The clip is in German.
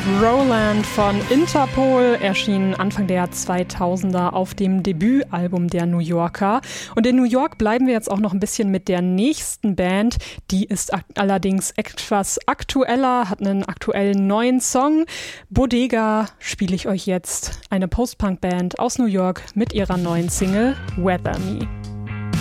Roland von Interpol erschien Anfang der 2000er auf dem Debütalbum der New Yorker. Und in New York bleiben wir jetzt auch noch ein bisschen mit der nächsten Band. Die ist allerdings etwas aktueller, hat einen aktuellen neuen Song. Bodega spiele ich euch jetzt, eine Post-Punk-Band aus New York mit ihrer neuen Single Weather Me.